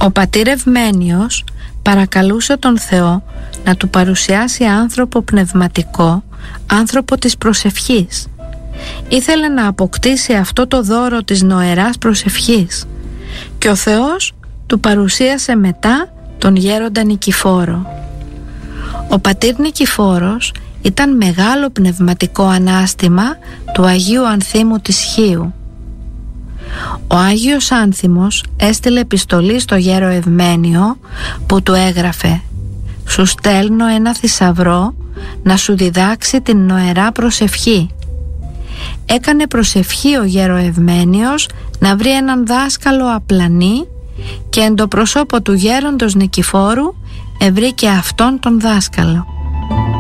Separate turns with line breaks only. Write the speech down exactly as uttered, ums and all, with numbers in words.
Ο πατήρ Ευμένιος παρακαλούσε τον Θεό να του παρουσιάσει άνθρωπο πνευματικό, άνθρωπο της προσευχής. Ήθελε να αποκτήσει αυτό το δώρο της νοεράς προσευχής και ο Θεός του παρουσίασε μετά τον γέροντα Νικηφόρο. Ο πατήρ Νικηφόρος ήταν μεγάλο πνευματικό ανάστημα του Αγίου Ανθίμου της Χίου. Ο Άγιος Άνθιμος έστειλε επιστολή στο γέρο Ευμένιο που του έγραφε: «Σου στέλνω ένα θησαυρό να σου διδάξει την νοερά προσευχή». Έκανε προσευχή ο γέρο Ευμένιος να βρει έναν δάσκαλο απλανή και εν το προσώπο του γέροντος Νικηφόρου ευρήκε αυτόν τον δάσκαλο.